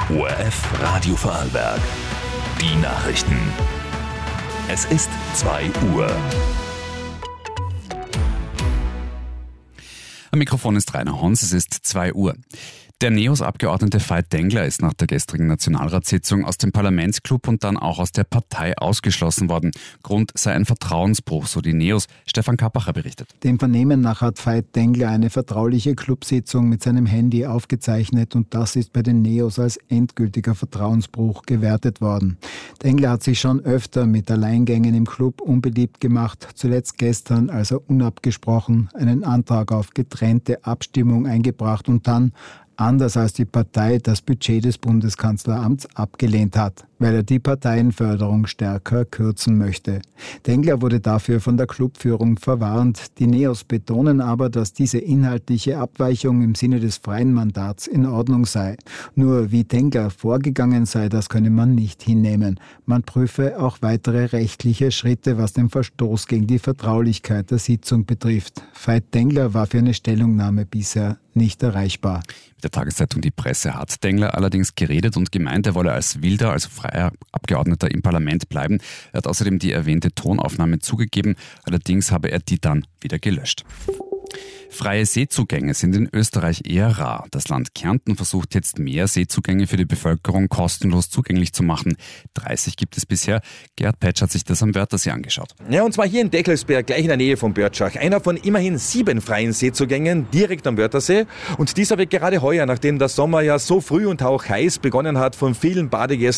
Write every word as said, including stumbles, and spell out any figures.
O R F Radio Vorarlberg. Die Nachrichten. Es ist zwei Uhr. Am Mikrofon ist Rainer Hons, es ist zwei Uhr. Der NEOS-Abgeordnete Veit Dengler ist nach der gestrigen Nationalratssitzung aus dem Parlamentsclub und dann auch aus der Partei ausgeschlossen worden. Grund sei ein Vertrauensbruch, so die NEOS. Stefan Kappacher berichtet. Dem Vernehmen nach hat Veit Dengler eine vertrauliche Clubsitzung mit seinem Handy aufgezeichnet und das ist bei den NEOS als endgültiger Vertrauensbruch gewertet worden. Dengler hat sich schon öfter mit Alleingängen im Club unbeliebt gemacht, zuletzt gestern, als er unabgesprochen einen Antrag auf getrennte Abstimmung eingebracht und dann, anders als die Partei, das Budget des Bundeskanzleramts abgelehnt hat, weil er die Parteienförderung stärker kürzen möchte. Dengler wurde dafür von der Clubführung verwarnt. Die NEOS betonen aber, dass diese inhaltliche Abweichung im Sinne des freien Mandats in Ordnung sei. Nur wie Dengler vorgegangen sei, das könne man nicht hinnehmen. Man prüfe auch weitere rechtliche Schritte, was den Verstoß gegen die Vertraulichkeit der Sitzung betrifft. Veit Dengler war für eine Stellungnahme bisher nicht erreichbar. Mit der Tageszeitung Die Presse hat Dengler allerdings geredet und gemeint, er wolle als wilder, also freier Abgeordneter im Parlament bleiben. Er hat außerdem die erwähnte Tonaufnahme zugegeben, allerdings habe er die dann wieder gelöscht. Freie Seezugänge sind in Österreich eher rar. Das Land Kärnten versucht jetzt mehr Seezugänge für die Bevölkerung kostenlos zugänglich zu machen. dreißig gibt es bisher. Gerhard Petsch hat sich das am Wörthersee angeschaut. Ja, und zwar hier in Deckelsberg, gleich in der Nähe von Börtschach. Einer von immerhin sieben freien Seezugängen direkt am Wörthersee. Und dieser wird gerade heuer, nachdem der Sommer ja so früh und auch heiß begonnen hat, von vielen Badegästen